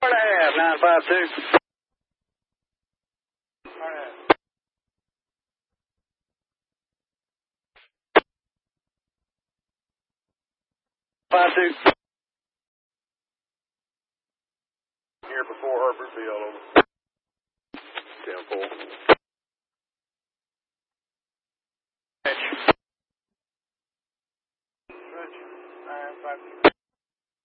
4.5, 952. 52. Here before Herbert Field, over. 10-4. Stretch. 952.